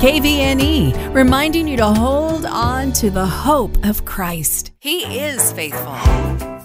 KVNE, reminding you to hold on to the hope of Christ. He is faithful.